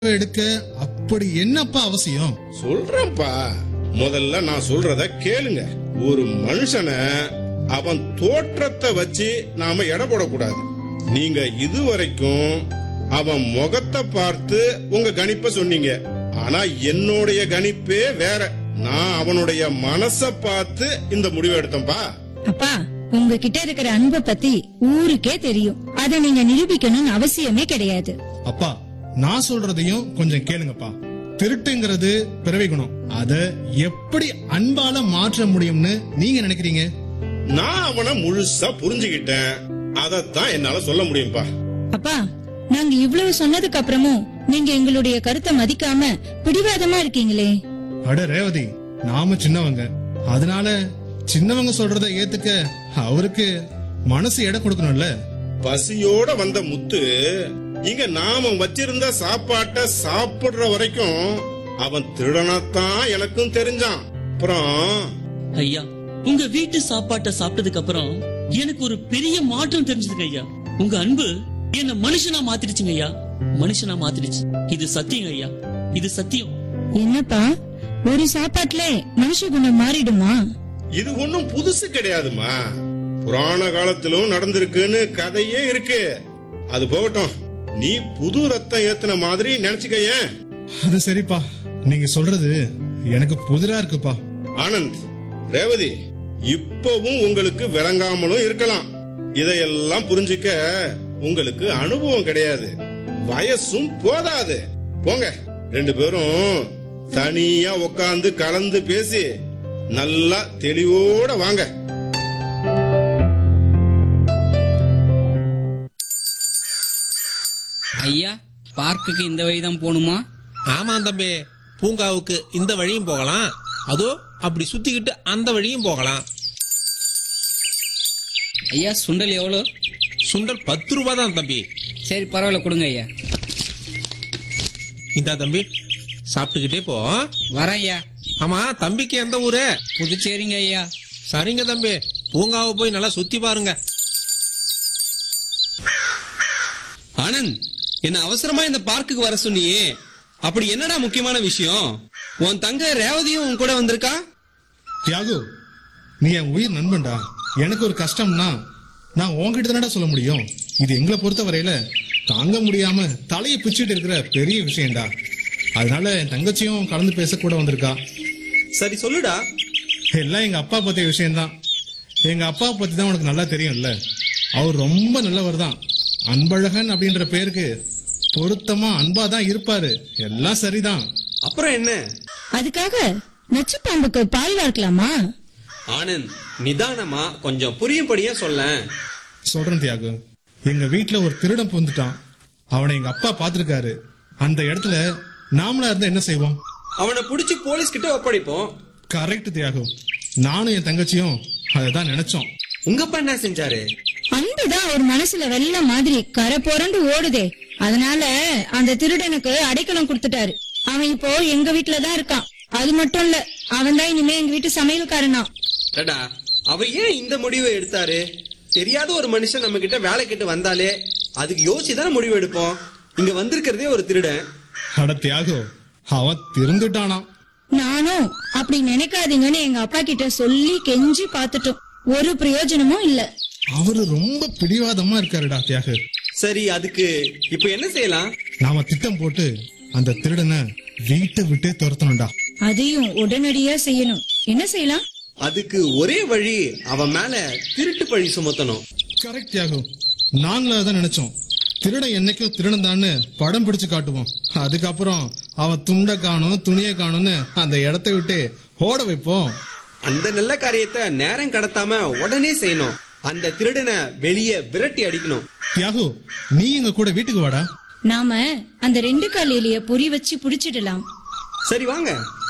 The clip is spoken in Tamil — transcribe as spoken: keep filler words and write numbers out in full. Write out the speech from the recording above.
எடுக்க அப்படி என்னப்பா அவசியம்? சொல்றேன்ப்பா, முதல்ல நான் சொல்றத கேளுங்க. ஒரு மனுஷனை அவன் தோற்றத்தை வச்சு நாம எடை போடக்கூடாது. நீங்க இதுவரைக்கும் அவன் முகத்தை பார்த்து உங்க கணிப்பை சொன்னீங்க. ஆனா என்னுடைய கணிப்பே வேற. நான் அவனுடைய மனச பார்த்து இந்த முடிவு எடுத்தேன்பா. அப்பா, உங்ககிட்ட இருக்கிற அன்பை பத்தி ஊருக்கே தெரியும். அதை நீங்க நிரூபிக்கணும்னு அவசியமே கிடையாது. அப்பா, நான் சொல்றதையும் கொஞ்சம் கேளுங்கப்பா. திருட்டுங்கிறது பிறவி குணம். அத எப்படி அன்பால மாற்ற முடியும்னு நீங்க நினைக்கிறீங்க? நான் அவனை முழுசா புரிஞ்சுகிட்டேன். அதத்தான் என்னால சொல்ல முடியும்பா. அப்பா, நாங்க இவ்வளவு சொன்னதுக்கு அப்புறமும் நீங்க எங்களுடைய கருத்தை மதிக்காம பிடிவாதமா இருக்கீங்களே. அட ரேவதி, நாம சின்னவங்க, அதனால சின்னவங்க சொல்றத ஏத்துக்க அவருக்கு மனசு எடை கொடுக்கணும்ல. பசியோட வந்த முத்து இங்க நாம வச்சிருந்த சாப்பாட்ட சாப்பிடுற வரைக்கும் அவன் திருடனாத்தான் எனக்கும் தெரிஞ்சான். அப்புறம் ஐயா, உங்க வீட்டு சாப்பாட்டை சாப்பிட்டதுக்கு அப்புறம் எனக்கு ஒரு பெரிய மாற்றம் தெரிஞ்சதுங்க ஐயா. உங்க அன்பு என்ன மனுஷனா மாத்திடுச்சுங்க ஐயா. மனுஷனா மாத்திடுச்சு. இது சத்தியம் ஐயா, இது சத்தியம். என்னப்பா, ஒரு சாப்பாட்டுல மனுஷ குணம் மாறிடுமா? இது ஒண்ணும் புதுசு கிடையாதுமா. புராண காலத்திலும் நடந்திருக்குன்னு கதையே இருக்கு. அது போகட்டும், நீ புது ரத்தம் ஏத்துன மாதிரி நினைச்சுக்கேன். அது சரிப்பா, நீங்க சொல்றது எனக்கு புதிரா இருக்குப்பா. ஆனந்த், ரேவதி, இப்பவும் உங்களுக்கு விளங்காமலும் இருக்கலாம். இதையெல்லாம் புரிஞ்சுக்க உங்களுக்கு அனுபவம் கிடையாது, வயசும் போதாது. போங்க, ரெண்டு பேரும் தனியா உட்கார்ந்து கலந்து பேசி நல்லா தெளிவோட வாங்க. ஐயா, பார்க்குக்கு இந்த வழிதான் போகணுமா? ஆமா தம்பி, பூங்காவுக்கு இந்த வழியும் போகலாம், அதோ அப்படி சுத்திக்கிட்டு அந்த வழியும் போகலாம். ஐயா, சுண்டல் எவ்வளோ? சுண்டல் பத்து ரூபாய் தான் தம்பி. சரி, பரவாயில்ல, கொடுங்க ஐயா. இந்தா தம்பி, சாப்பிட்டுக்கிட்டே போ. வரேன் ஐயா. ஆமா, தம்பிக்கு எந்த ஊரு? புதுச்சேரிங்க ஐயா. சரிங்க தம்பி, பூங்காவை போய் நல்லா சுத்தி பாருங்க. ஆனந்த், என்ன அவசரமா இந்த பார்க்குக்கு வர சொன்னியே, அப்படி என்னடா முக்கியமான விஷயம்? உன் தங்க ரேவதியும் உன் கூட வந்திருக்கா? தியாகு, நீ என் உயிர் நண்பன்டா. எனக்கு ஒரு கஷ்டம்னா நான் உன்கிட்ட தானடா சொல்ல முடியும். இது எங்களை பொறுத்த வரையில தாங்க முடியாம தலையை பிச்சுட்டு இருக்கிற பெரிய விஷயம்டா. அதனால என் தங்கச்சியும் கலந்து பேச கூட வந்திருக்கா. சரி, சொல்லுடா. எல்லாம் எங்க அப்பா பத்திய விஷயம்தான். எங்க அப்பா பத்தி தான் உனக்கு நல்லா தெரியும்ல. அவர் ரொம்ப நல்லவர் தான். அன்பழகன் அப்படின்ற பேருக்கு பொருத்தமா அன்பா தான் இருப்பாரு. எல்லாம் சரிதான். அப்புறம் என்ன? அதுக்காக நச்சு பாம்புக்கு பால் வார்க்கலாமா? ஆனந்த், நிதானமா கொஞ்சம் புரியும்படியா சொல்லேன். சொல்றேன் தியாகு. எங்க வீட்டுல ஒரு திருடன் புந்துட்டான். அவனை எங்க அப்பா பாத்துருக்காரு. அந்த இடத்துல நாமளா இருந்தா என்ன செய்வோம்? அவனை புடிச்சு போலீஸ் கிட்ட ஒப்படைப்போம். கரெக்ட் தியாகு. நானும் என் தங்கச்சியும் அததான் நினைச்சோம். உங்க அப்பா என்ன செஞ்சாரு? அன்புதான் ஒரு மனசுல வெள்ள மாதிரி கரை புரண்டு ஓடுதே. அதனால அந்த திருடனுக்கு அடைக்கலம் கொடுத்துட்டாரு. அவன் இப்போ எங்க வீட்டுலதான் இருக்கான். அது மட்டும் இல்ல, அவன் தான் இனிமே எங்க வீட்டு சமையல்காரனா. டடா, அவர் ஏன் இந்த முடிவை எடுத்தாரு? தெரியாத ஒரு மனுஷன் நம்ம கிட்ட வேலை கிட்ட வந்தாலே அதுக்கு யோசிச்சுதானே முடிவு எடுப்போம். இங்க வந்திருக்கிறதே ஒரு திருடன். அட தியாகு, அவன் திருந்துட்டானா? நானும் அப்படி நினைக்காதீங்கன்னு எங்க அப்பா கிட்ட சொல்லி கெஞ்சி பாத்துட்டோம். ஒரு பிரயோஜனமும் இல்ல. அவரு ரொம்ப பிடிவாதமா இருக்காருடா தியாகு. சரி, அதுக்கு இப்ப என்ன செய்யலாம்? நாம திட்டம் போட்டு அந்த திருடனை வீட்டை விட்டே துரத்தணும்டா. அதையும் உடனடியா செய்யணும். என்ன செய்யலாம்? அதுக்கு ஒரே வழி, அவன் மேல திருட்டு பழி சுமத்தணும். கரெக்ட் தியாகு. நாங்களும் அதான் நினைச்சோம். திருடன் என்னைக்கும் திருடன் தான்னு படம் பிடிச்சு காட்டுவோம். அதுக்கப்புறம் அவன் துண்டை காணும் துணியை காணும்னு அந்த இடத்தை விட்டு ஓட வைப்போம். அந்த நல்ல காரியத்தை நேரம் கடத்தாம உடனே செய்யணும். அந்த திருடனை வெளியே விரட்டி அடிக்கணும். தியாகு, நீ எங்க கூட வீட்டுக்கு வாடா. நாம அந்த ரெண்டு கால் எலிய பொறி வச்சு புடிச்சிடலாம். சரி, வாங்க.